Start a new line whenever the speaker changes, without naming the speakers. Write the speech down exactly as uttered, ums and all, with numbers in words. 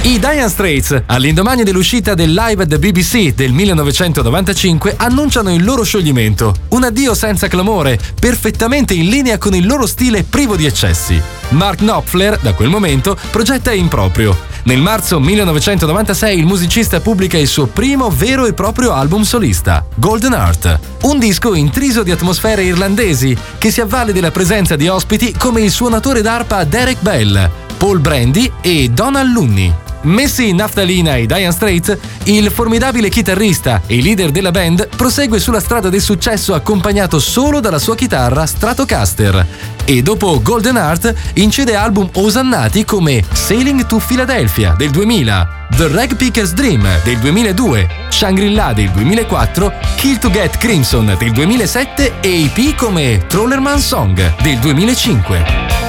I Dire Straits, all'indomani dell'uscita del Live at the B B C del millenovecentonovantacinque, annunciano il loro scioglimento. Un addio senza clamore, perfettamente in linea con il loro stile privo di eccessi. Mark Knopfler, da quel momento, progetta in proprio. Nel marzo millenovecentonovantasei il musicista pubblica il suo primo vero e proprio album solista, Golden Heart. Un disco intriso di atmosfere irlandesi, che si avvale della presenza di ospiti come il suonatore d'arpa Derek Bell, Paul Brandy e Donald Lunny. Messi in naftalina ai Dire Straits, il formidabile chitarrista e leader della band prosegue sulla strada del successo accompagnato solo dalla sua chitarra Stratocaster e dopo Golden Heart incide album osannati come Sailing to Philadelphia del duemila, The Rag Picker's Dream del duemiladue, Shangri-La del duemilaquattro, Kill to Get Crimson del duemilasette e E P come Trollerman Song del duemilacinque.